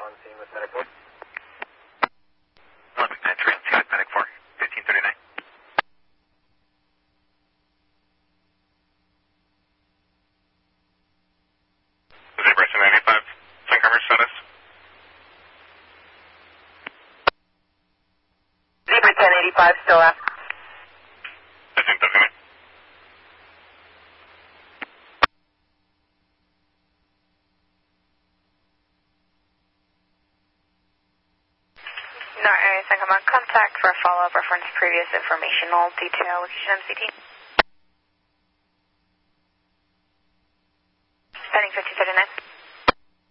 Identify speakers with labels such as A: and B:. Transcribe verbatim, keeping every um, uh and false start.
A: on scene with Medic four.
B: eleven entry on scene with Medic four, fifteen thirty-nine. Zebra ninety-five, Sun Cover status.
C: Zebra ten eighty-five still up.
B: fifteen thirty-nine.
D: North area Sun Command, contact for a follow-up reference previous informational detail location M C T.